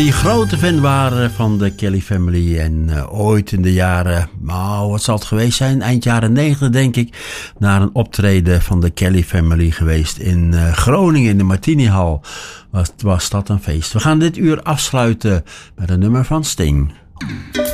Die grote fan waren van de Kelly Family en ooit in de jaren, wat zal het geweest zijn? Eind jaren 90 denk ik, naar een optreden van de Kelly Family geweest in Groningen in de Martinihal. Was dat een feest. We gaan dit uur afsluiten met een nummer van Sting.